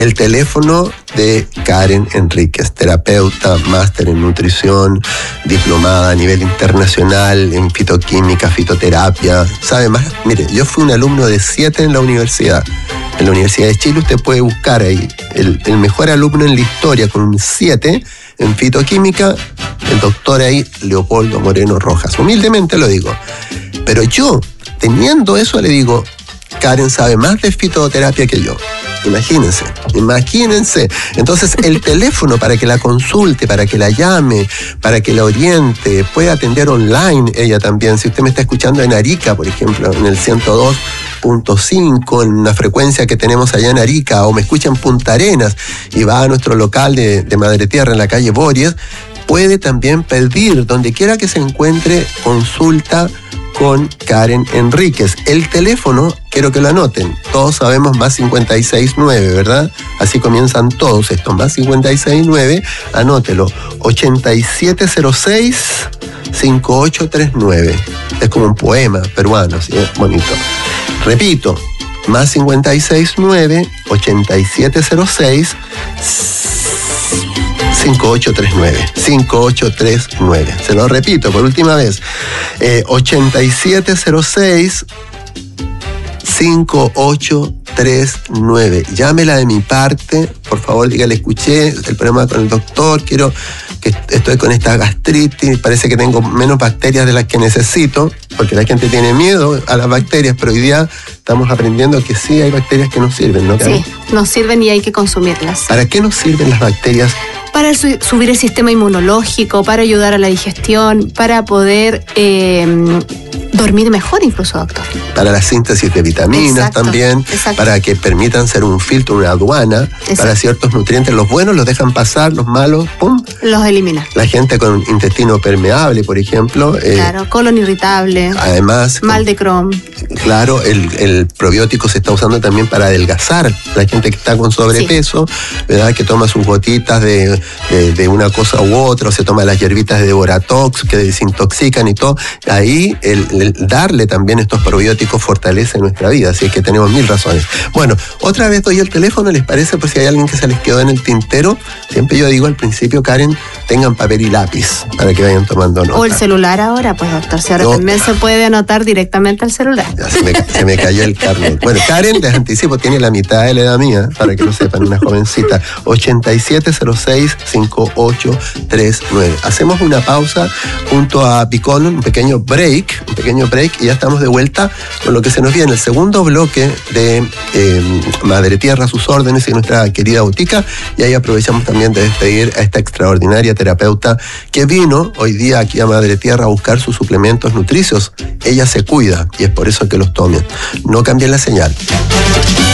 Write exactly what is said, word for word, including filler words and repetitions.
El teléfono de Karen Enríquez, terapeuta, máster en nutrición, diplomada a nivel internacional en fitoquímica, fitoterapia. ¿Sabe más? Mire, yo fui un alumno de siete en la universidad. En la Universidad de Chile usted puede buscar ahí el, el mejor alumno en la historia con un siete en fitoquímica, el doctor ahí Leopoldo Moreno Rojas. Humildemente lo digo. Pero yo, teniendo eso, le digo, Karen sabe más de fitoterapia que yo. Imagínense, imagínense. Entonces, el teléfono para que la consulte, para que la llame, para que la oriente, puede atender online ella también. Si usted me está escuchando en Arica, por ejemplo, en el ciento dos punto cinco, en una frecuencia que tenemos allá en Arica, o me escucha en Punta Arenas y va a nuestro local de, de Madre Tierra en la calle Bories, puede también pedir, donde quiera que se encuentre, consulta con Karen Enríquez. El teléfono, quiero que lo anoten, todos sabemos más cincuenta y seis nueve, ¿verdad? Así comienzan todos estos, más cincuenta y seis nueve, anótelo, ochenta y siete cero seis, cincuenta y ocho treinta y nueve. Es como un poema peruano, ¿sí? Bonito. Repito, más cincuenta y seis nueve, ochenta y siete cero seis, cincuenta y ocho treinta y nueve. cincuenta y ocho treinta y nueve. Se lo repito por última vez. Eh, ochenta y siete cero seis, cincuenta y ocho treinta y nueve. Llámela de mi parte. Por favor, dígale, escuché el problema con el doctor. Quiero que estoy con esta gastritis. Parece que tengo menos bacterias de las que necesito. Porque la gente tiene miedo a las bacterias. Pero hoy día estamos aprendiendo que sí hay bacterias que nos sirven, ¿no? Sí, nos sirven y hay que consumirlas. ¿Para qué nos sirven las bacterias? Para su- subir el sistema inmunológico, para ayudar a la digestión, para poder eh, dormir mejor incluso, doctor. Para la síntesis de vitaminas. Exacto, también, exacto. Para que permitan ser un filtro, una aduana, exacto. Para ciertos nutrientes. Los buenos los dejan pasar, los malos, ¡pum! Los elimina. La gente con intestino permeable, por ejemplo. Claro, eh, colon irritable. Además. Mal de Crohn. Claro, el, el probiótico se está usando también para adelgazar. La gente que está con sobrepeso, sí. ¿Verdad? Que toma sus gotitas de, de, de una cosa u otra, o se toma las hierbitas de Devoratox que desintoxican y todo. Ahí el, el darle también estos probióticos fortalece nuestra vida, así que tenemos mil razones. Bueno, otra vez doy el teléfono, ¿les parece? Por si hay alguien que se les quedó en el tintero. Siempre yo digo al principio, Karen, tengan papel y lápiz para que vayan tomando nota. O el celular ahora, pues doctor, si ahora no. También se puede anotar directamente al celular. Ya se me, se me cayó el carnet. Bueno, Karen, les anticipo, tiene la mitad de la edad mía, para que lo sepan, una jovencita. ochenta y siete cero seis, cincuenta y ocho treinta y nueve. Hacemos una pausa junto a Picolon, un pequeño break, un pequeño break, y ya estamos de vuelta con lo que se nos viene, el segundo bloque de eh, Madre Tierra a sus órdenes y nuestra querida Botica, y ahí aprovechamos también de despedir a esta extraordinaria terapeuta que vino hoy día aquí a Madre Tierra a buscar sus suplementos nutricios. Ella se cuida y es por eso que los tomen. No cambien la señal.